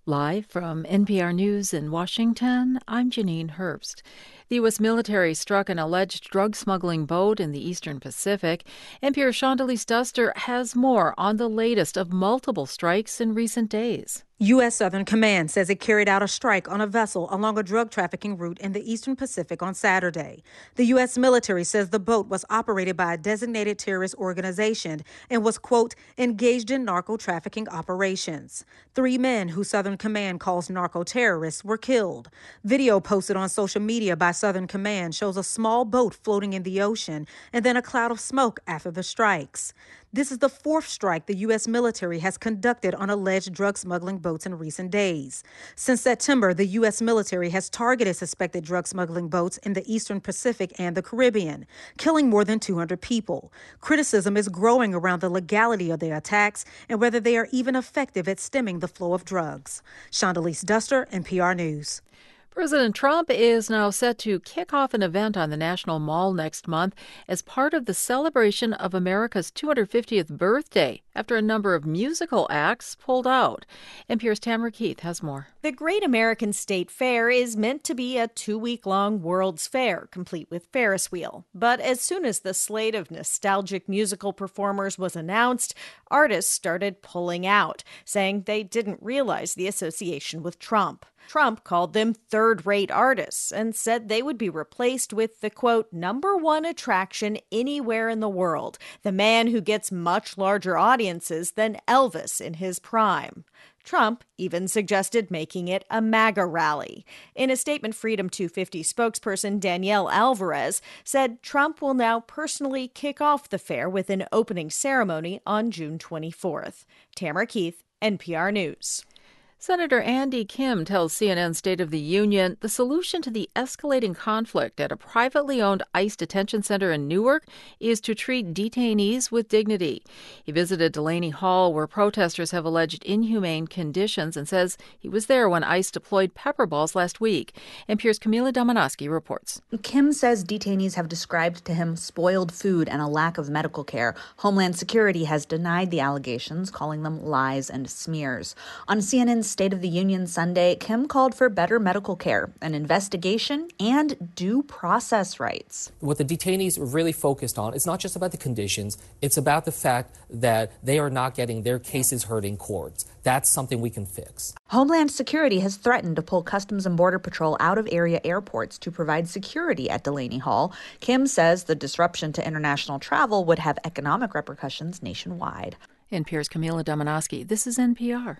Live from NPR News in Washington, I'm Janine Herbst. The U.S. military struck an alleged drug smuggling boat in the Eastern Pacific. NPR's Shondelise Duster has more on the latest of multiple strikes in recent days. U.S. Southern Command says it carried out a strike on a vessel along a drug trafficking route in the Eastern Pacific on Saturday. The U.S. military says the boat was operated by a designated terrorist organization and was, quote, engaged in narco trafficking operations. 3 men, who Southern Command calls narco-terrorists, were killed. Video posted on social media by Southern Command shows a small boat floating in the ocean and then a cloud of smoke after the strikes. This is the 4th strike the U.S. military has conducted on alleged drug smuggling boats in recent days. Since September, the U.S. military has targeted suspected drug smuggling boats in the Eastern Pacific and the Caribbean, killing more than 200 people. Criticism is growing around the legality of their attacks and whether they are even effective at stemming the flow of drugs. Shondelise Duster, NPR News. President Trump is now set to kick off an event on the National Mall next month as part of the celebration of America's 250th birthday after a number of musical acts pulled out. NPR's Tamara Keith has more. The Great American State Fair is meant to be a 2-week-long World's Fair, complete with Ferris wheel. But as soon as the slate of nostalgic musical performers was announced, artists started pulling out, saying they didn't realize the association with Trump. Trump called them third-rate artists and said they would be replaced with the, quote, #1 attraction anywhere in the world, the man who gets much larger audiences than Elvis in his prime. Trump even suggested making it a MAGA rally. In a statement, Freedom 250 spokesperson Danielle Alvarez said Trump will now personally kick off the fair with an opening ceremony on June 24th. Tamara Keith, NPR News. Senator Andy Kim tells CNN State of the Union the solution to the escalating conflict at a privately owned ICE detention center in Newark is to treat detainees with dignity. He visited Delaney Hall, where protesters have alleged inhumane conditions, and says he was there when ICE deployed pepper balls last week. NPR's Camila Domonoske reports. Kim says detainees have described to him spoiled food and a lack of medical care. Homeland Security has denied the allegations, calling them lies and smears. On CNN's State of the Union Sunday, Kim called for better medical care, an investigation, and due process rights. What the detainees are really focused on, it's not just about the conditions, it's about the fact that they are not getting their cases heard in courts. That's something we can fix. Homeland Security has threatened to pull Customs and Border Patrol out of area airports to provide security at Delaney Hall. Kim says the disruption to international travel would have economic repercussions nationwide. NPR's Camila Domonoske. This is NPR.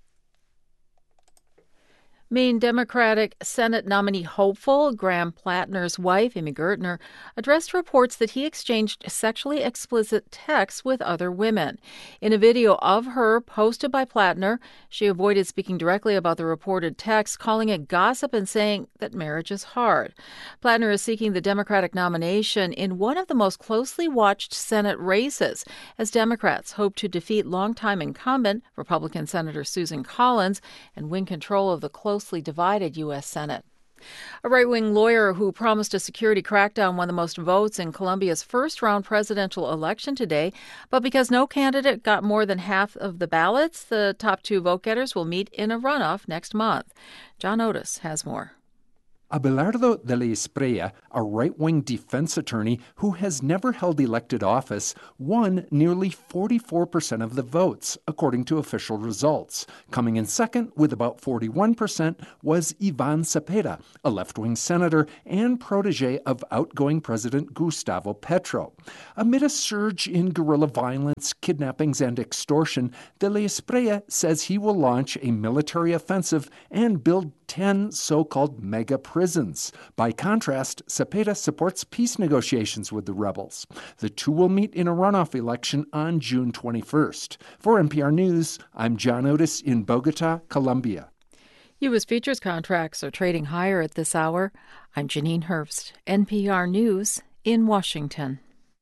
Maine Democratic Senate nominee hopeful Graham Plattner's wife, Amy Gertner, addressed reports that he exchanged sexually explicit texts with other women. In a video of her posted by Plattner, she avoided speaking directly about the reported text, calling it gossip and saying that marriage is hard. Plattner is seeking the Democratic nomination in one of the most closely watched Senate races, as Democrats hope to defeat longtime incumbent Republican Senator Susan Collins and win control of the closely divided U.S. Senate. A right-wing lawyer who promised a security crackdown won the most votes in Colombia's first-round presidential election today, but because no candidate got more than half of the ballots, the top 2 vote-getters will meet in a runoff next month. John Otis has more. Abelardo de la Espriella, a right-wing defense attorney who has never held elected office, won nearly 44% of the votes, according to official results. Coming in second with about 41% was Ivan Cepeda, a left-wing senator and protege of outgoing President Gustavo Petro. Amid a surge in guerrilla violence, kidnappings, and extortion, de la Espriella says he will launch a military offensive and build 10 so-called mega prisons. By contrast, Cepeda supports peace negotiations with the rebels. The two will meet in a runoff election on June 21st. For NPR News, I'm John Otis in Bogota, Colombia. U.S. futures contracts are trading higher at this hour. I'm Janine Herbst, NPR News in Washington.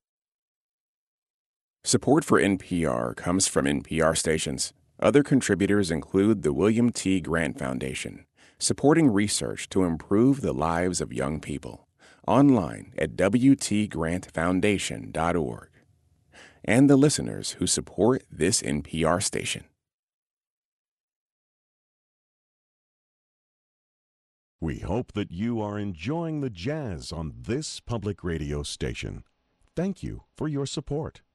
Support for NPR comes from NPR stations. Other contributors include the William T. Grant Foundation, supporting research to improve the lives of young people. Online at wtgrantfoundation.org. And the listeners who support this NPR station. We hope that you are enjoying the jazz on this public radio station. Thank you for your support.